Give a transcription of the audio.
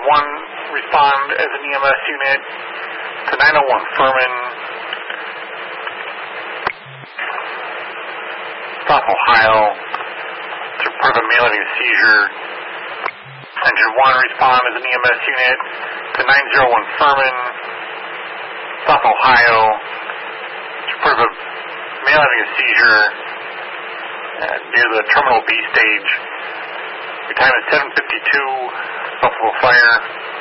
1, respond as an EMS unit to 901 Furman, South Ohio, to report a male-leading seizure. Engine 1, respond as an EMS unit to 901 Furman, South Ohio, to report a male-leading seizure near the Terminal B stage. Your time is 7:52, possible fire.